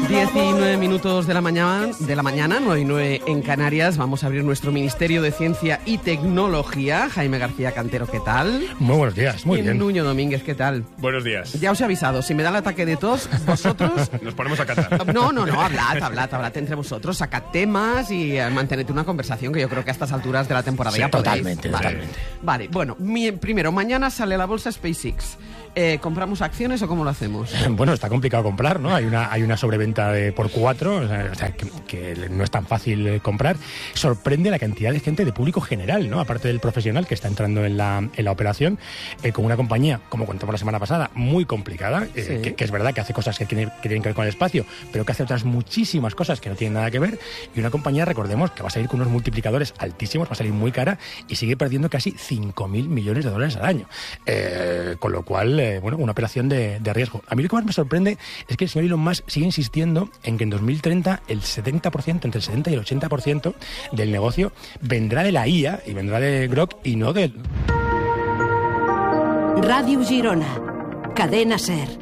19 minutos de la mañana, 9:09 en Canarias. Vamos a abrir nuestro Ministerio de Ciencia y Tecnología. Jaime García Cantero, ¿qué tal? Muy buenos días, muy bien. Nuño Domínguez, ¿qué tal? Buenos días. Ya os he avisado, si me da el ataque de tos, vosotros... Nos ponemos a catar. No, hablad entre vosotros, sacad temas y mantened una conversación que yo creo que a estas alturas de la temporada Sí, ya podéis. totalmente. Vale, bueno, primero, mañana sale la bolsa SpaceX. ¿Compramos acciones o cómo lo hacemos? Bueno, está complicado comprar, ¿no? Hay una sobreventa por 4, o sea que no es tan fácil comprar. Sorprende la cantidad de gente de público general, ¿no? Aparte del profesional que está entrando en la operación, con una compañía, como contamos la semana pasada, muy complicada, Sí. que es verdad que hace cosas que tienen que ver con el espacio, pero que hace otras muchísimas cosas que no tienen nada que ver, y una compañía, recordemos, que va a salir con unos multiplicadores altísimos, va a salir muy cara y sigue perdiendo casi $5.000 millones al año. Con lo cual, bueno, una operación de riesgo. A mí lo que más me sorprende es que el señor Elon Musk sigue insistiendo en que en 2030 el 70%, entre el 70 y el 80% del negocio vendrá de la IA y vendrá de Grok y no de... Ràdio Girona, Cadena SER.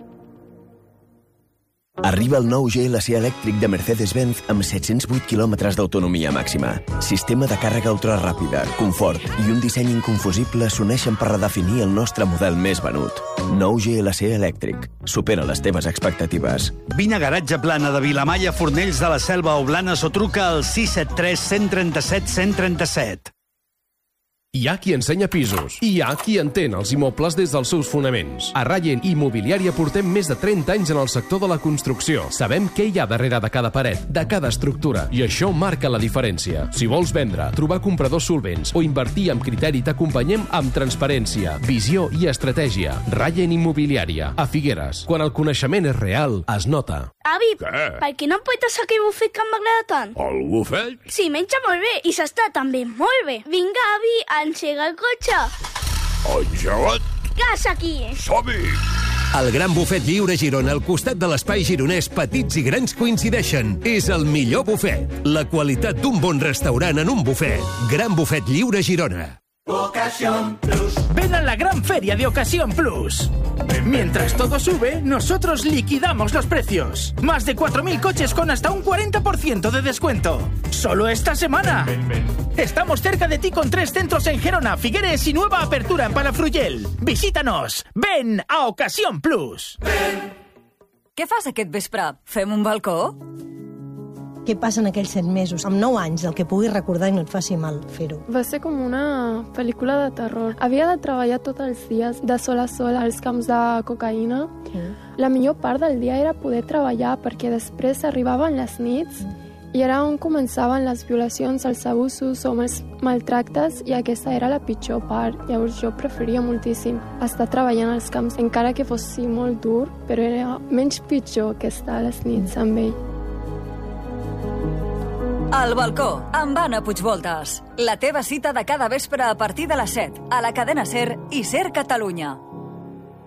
Arriba el nou GLC elèctric de Mercedes-Benz amb 708 quilòmetres d'autonomia màxima. Sistema de càrrega ultraràpida, confort i un disseny inconfusible s'uneixen per redefinir el nostre model més venut. Nou GLC elèctric. Supera les teves expectatives. Vine a Garatge Plana de Vilamalla, Fornells de la Selva o Blanes o truca al 673 137 137. Hi ha qui ensenya pisos. Hi ha qui entén els immobles des dels seus fonaments. A Rayen Immobiliària portem més de 30 anys en el sector de la construcció. Sabem què hi ha darrere de cada paret, de cada estructura, i això marca la diferència. Si vols vendre, trobar compradors solvents o invertir amb criteri, t'acompanyem amb transparència, visió i estratègia. Rayen Immobiliària, a Figueres. Quan el coneixement és real, es nota. Avi, Què? per què no em portes aquell bufet que m'agrada tant? El bufet? Sí, menja molt bé i s'està també molt bé. Vinga, avi, engega el cotxe. Engegat? Gas aquí. Som-hi! El Gran Bufet Lliure Girona, al costat de l'espai gironès Petits i Grans coincideixen. És el millor bufet. La qualitat d'un bon restaurant en un bufet. Gran Bufet Lliure Girona. Ven a la gran feria de Ocasión Plus. Mientras todo sube, nosotros liquidamos los precios. Más de 4.000 coches con hasta un 40% de descuento. Solo esta semana. Estamos cerca de ti con 3 centros en Gerona, Figueres y nueva apertura en Palafrugell. Visítanos. Ven a Ocasión Plus. Què fas aquest vespre? Fem un balcó? Què passa en aquells 7 mesos? Amb 9 anys, el que puguis recordar i no et faci mal fer-ho. Va ser com una pel·lícula de terror. Havia de treballar tots els dies, de sol a sol, als camps de cocaïna. La millor part del dia era poder treballar, perquè després arribaven les nits i era on començaven les violacions, els abusos o els maltractes, i aquesta era la pitjor part. Llavors jo preferia moltíssim estar treballant als camps, encara que fos molt dur, però era menys pitjor que estar a les nits amb ell. El balcó, amb Anna Puigvoltes. La teva cita de cada vespre a partir de les 7, a la Cadena SER i SER Catalunya.